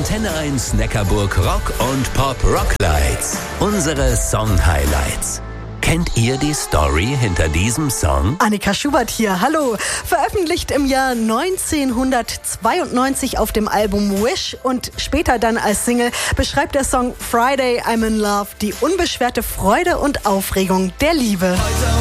Antenne 1 Neckarburg Rock und Pop Rocklights. Unsere Song-Highlights. Kennt ihr die Story hinter diesem Song? Annika Schubert hier, hallo. Veröffentlicht im Jahr 1992 auf dem Album Wish und später dann als Single, beschreibt der Song Friday I'm in Love die unbeschwerte Freude und Aufregung der Liebe.